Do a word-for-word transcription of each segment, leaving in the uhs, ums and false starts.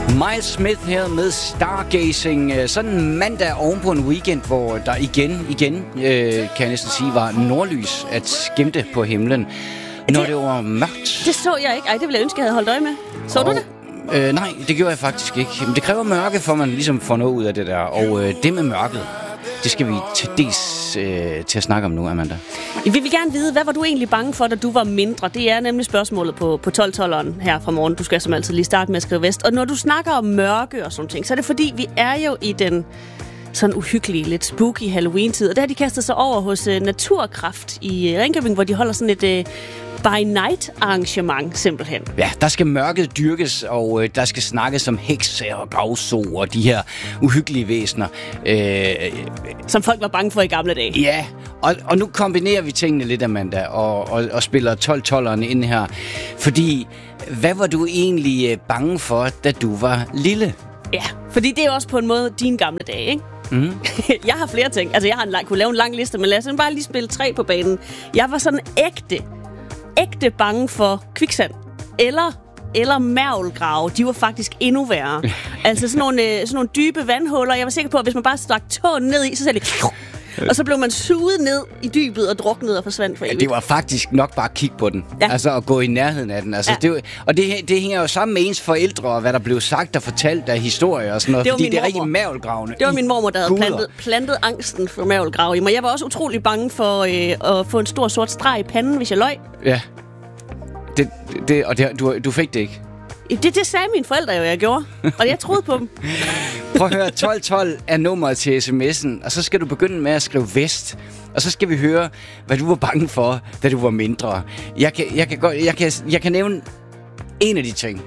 Miles Smith her med Stargazing. Sådan en mandag oven på en weekend, hvor der igen, igen, øh, kan jeg næsten sige, var nordlys at skimte på himlen, når det, det var mørkt. Det så jeg ikke. Ej, det ville jeg ønske, jeg havde holdt øje med. Så og, du det? Øh, nej, det gjorde jeg faktisk ikke. Men det kræver mørke, for man ligesom får noget ud af det der. Og øh, det med mørket, det skal vi til dels øh, til at snakke om nu, Amanda. Vi vil gerne vide, hvad var du egentlig bange for, da du var mindre? Det er nemlig spørgsmålet på, på tolv-tolveren her fra morgen. Du skal som altid lige starte med at skrive vest. Og når du snakker om mørke og sådan ting, så er det fordi, vi er jo i den sådan uhyggelige, lidt spooky Halloween-tid. Og der har de kastet sig over hos uh, Naturkraft i uh, Ringkøbing, hvor de holder sådan et uh, by-night-arrangement simpelthen. Ja, der skal mørket dyrkes, og øh, der skal snakkes om hekse og gravso og de her uhyggelige væsener. Øh, Som folk var bange for i gamle dage. Ja, og, og nu kombinerer vi tingene lidt, Amanda, og, og, og spiller tolv-tolveren ind her. Fordi, hvad var du egentlig øh, bange for, da du var lille? Ja, fordi det er jo også på en måde dine gamle dage, ikke? Mm. Jeg har flere ting. Altså, jeg har en lang, kunne lave en lang liste, men lad os bare lige spille tre på banen. Jeg var sådan ægte, ægte bange for kviksand. Eller, eller mærvelgrave. De var faktisk endnu værre. Altså sådan nogle, sådan nogle dybe vandhuller. Jeg var sikker på, at hvis man bare stak tåen ned i, så sagde det... Og så blev man suget ned i dybet og druknet og forsvandt for evigt. Det var faktisk nok bare at kigge på den. Ja. Altså at gå i nærheden af den. Altså, ja. det, og det, det hænger jo sammen med ens forældre, og hvad der blev sagt og fortalt af historier og sådan noget. Det fordi det er rigtig mærvelgravende. Det var min mormor, der havde plantet, plantet angsten for mærvelgrave i mig. Jeg var også utrolig bange for øh, at få en stor sort streg i panden, hvis jeg løg. Ja. Det, det, og det, du, du fik det ikke? Det, det sagde mine forældre jo, jeg gjorde. Og jeg troede på dem. Prøv at høre, tolv tolv er nummeret til sms'en, og så skal du begynde med at skrive vest. Og så skal vi høre, hvad du var bange for, da du var mindre. Jeg kan, jeg kan, godt, jeg kan, jeg kan nævne en af de ting.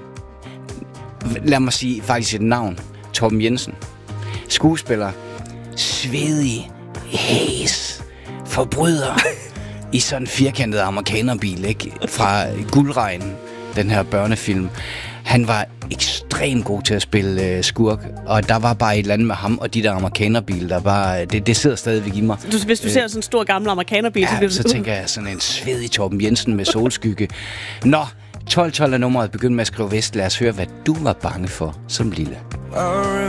Lad mig sige faktisk et navn. Torben Jensen. Skuespiller. Svedig. Hæs. Forbryder. I sådan en firkantet amerikanerbil, ikke? Fra Guldregn, den her børnefilm. Han var ekstremt god til at spille øh, skurk, og der var bare et eller andet med ham og de der amerikanerbil, der bare, det, det sidder stadigvæk i mig. Du, hvis du ser sådan en stor gammel amerikanerbil, ja, så bliver så tænker jeg sådan en svedig Torben Jensen med solskygge. Nå, tolv tolv er nummeret. Begynd med at skrive vest. Lad os høre, hvad du var bange for som lille.